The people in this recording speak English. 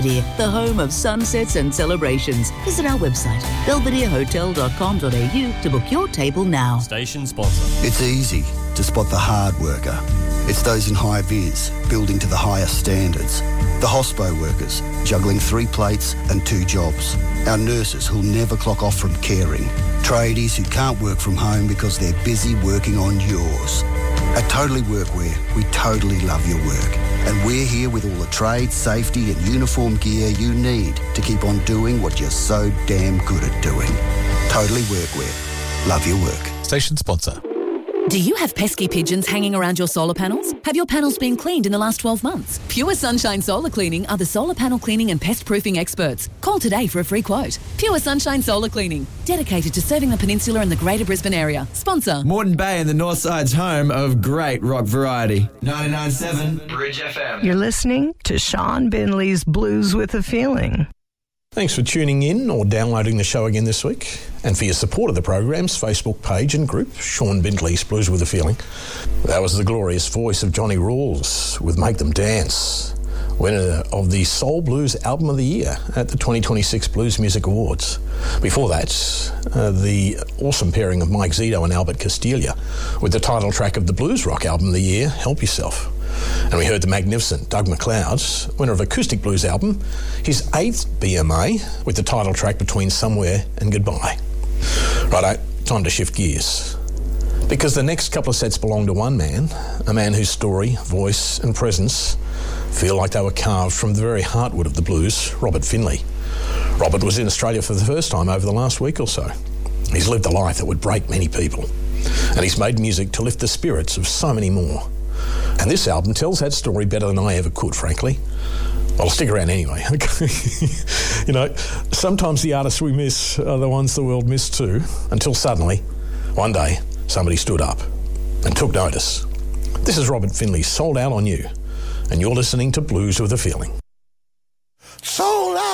The home of sunsets and celebrations. Visit our website, belvederehotel.com.au to book your table now. Station sponsor. It's easy to spot the hard worker. It's those in high vis, building to the highest standards. The hospo workers, juggling 3 plates and 2 jobs. Our nurses who'll never clock off from caring. Tradies who can't work from home because they're busy working on yours. At Totally Workwear, we totally love your work. And we're here with all the trade, safety and uniform gear you need to keep on doing what you're so damn good at doing. Totally Workwear. Love your work. Station sponsor. Do you have pesky pigeons hanging around your solar panels? Have your panels been cleaned in the last 12 months? Pure Sunshine Solar Cleaning are the solar panel cleaning and pest proofing experts. Call today for a free quote. Pure Sunshine Solar Cleaning, dedicated to serving the peninsula and the Greater Brisbane area. Sponsor Moreton Bay and the North Side's home of great rock variety. 99.7 Bridge FM. You're listening to Sean Binley's Blues with a Feeling. Thanks for tuning in or downloading the show again this week, and for your support of the program's Facebook page and group, Sean Bindley's Blues with a Feeling. That was the glorious voice of Johnny Rawls with Make Them Dance, winner of the Soul Blues Album of the Year at the 2026 Blues Music Awards. Before that, the awesome pairing of Mike Zito and Albert Castiglia with the title track of the Blues Rock Album of the Year, Help Yourself. And we heard the magnificent Doug McLeod's winner of Acoustic Blues Album, his 8th BMA, with the title track Between Somewhere and Goodbye. Righto, time to shift gears. Because the next couple of sets belong to one man, a man whose story, voice and presence feel like they were carved from the very heartwood of the blues, Robert Finley. Robert was in Australia for the first time over the last week or so. He's lived a life that would break many people, and he's made music to lift the spirits of so many more. And this album tells that story better than I ever could, frankly. Well, I'll stick around anyway. You know, sometimes the artists we miss are the ones the world missed too, until suddenly, one day, somebody stood up and took notice. This is Robert Finley, Sold Out on You, and you're listening to Blues with a Feeling. Sold out.